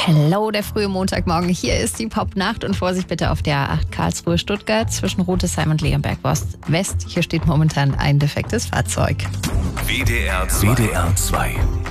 Hello, der frühe Montagmorgen. Hier ist die Popnacht und Vorsicht bitte auf der A8 Karlsruhe-Stuttgart zwischen Rotesheim und Leonberg-West. Hier steht momentan ein defektes Fahrzeug. WDR 2.